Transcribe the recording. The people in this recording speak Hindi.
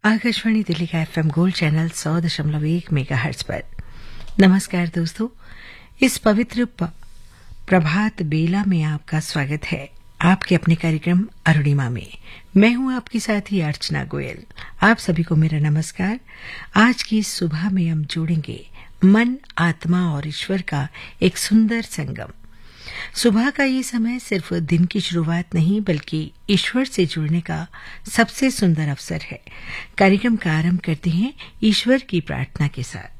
आकाशवाणी दिल्ली का एफएम गोल्ड चैनल 100.1 मेगाहर्ट्ज पर। नमस्कार दोस्तों, इस पवित्र प्रभात बेला में आपका स्वागत है आपके अपने कार्यक्रम अरुणिमा में। मैं हूं आपकी साथी अर्चना गोयल। आप सभी को मेरा नमस्कार। आज की सुबह में हम जोड़ेंगे मन, आत्मा और ईश्वर का एक सुंदर संगम। सुबह का ये समय सिर्फ दिन की शुरुआत नहीं बल्कि ईश्वर से जुड़ने का सबसे सुंदर अवसर है। कार्यक्रम का आरंभ करते हैं ईश्वर की प्रार्थना के साथ।